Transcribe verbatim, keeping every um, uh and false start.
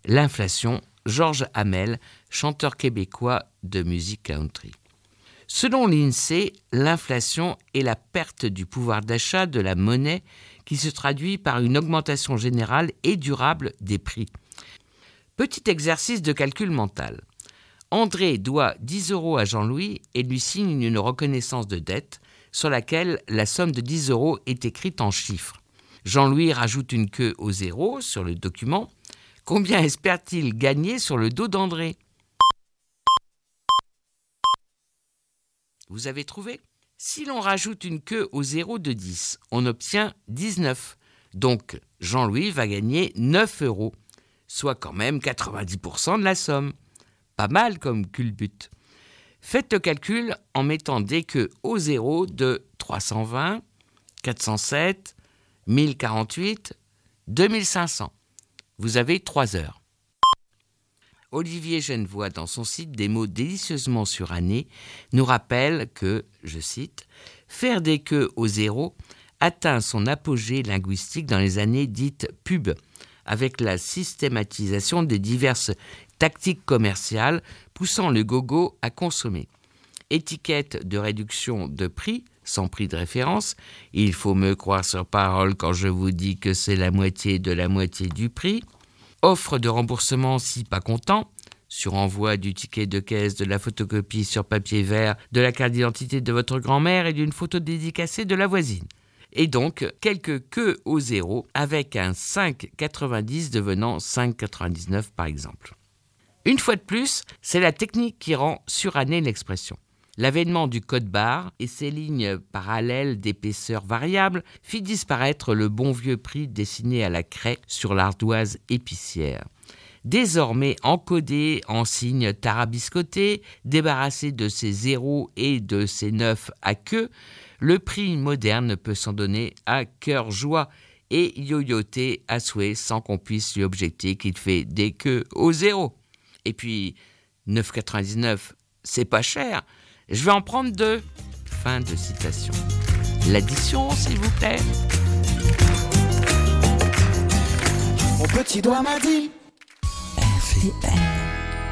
l'inflation, Georges Hamel, chanteur québécois de musique country. Selon l'INSEE, l'inflation est la perte du pouvoir d'achat de la monnaie qui se traduit par une augmentation générale et durable des prix. Petit exercice de calcul mental. André doit dix euros à Jean-Louis et lui signe une reconnaissance de dette sur laquelle la somme de dix euros est écrite en chiffres. Jean-Louis rajoute une queue au zéro sur le document. Combien espère-t-il gagner sur le dos d'André ? Vous avez trouvé ? Si l'on rajoute une queue au zéro de dix, on obtient dix-neuf. Donc, Jean-Louis va gagner neuf euros, soit quand même quatre-vingt-dix pour cent de la somme. Pas mal comme culbute. Faites le calcul en mettant des queues au zéro de trois cent vingt, quatre cent sept, mille quarante-huit, deux mille cinq cents. Vous avez trois heures. Olivier Genevoix, dans son site Des mots délicieusement surannés, nous rappelle que, je cite, « Faire des queues au zéro atteint son apogée linguistique dans les années dites pub, avec la systématisation des diverses tactiques commerciales poussant le gogo à consommer. Étiquette de réduction de prix, sans prix de référence, il faut me croire sur parole quand je vous dis que c'est la moitié de la moitié du prix. Offre de remboursement si pas content, sur envoi du ticket de caisse, de la photocopie sur papier vert, de la carte d'identité de votre grand-mère et d'une photo dédicacée de la voisine. Et donc, quelques queues au zéro, avec un cinq quatre-vingt-dix devenant cinq quatre-vingt-dix-neuf par exemple. Une fois de plus, c'est la technique qui rend surannée l'expression. L'avènement du code barre et ses lignes parallèles d'épaisseur variable fit disparaître le bon vieux prix dessiné à la craie sur l'ardoise épicière. Désormais encodé en signes tarabiscotés, débarrassé de ses zéros et de ses neufs à queue, le prix moderne peut s'en donner à cœur joie et yoyoter à souhait sans qu'on puisse lui objecter qu'il fait des queues au zéro. Et puis, neuf quatre-vingt-dix-neuf, c'est pas cher. Je vais en prendre deux. Fin de citation. L'addition, s'il vous plaît. Mon petit doigt m'a dit R G M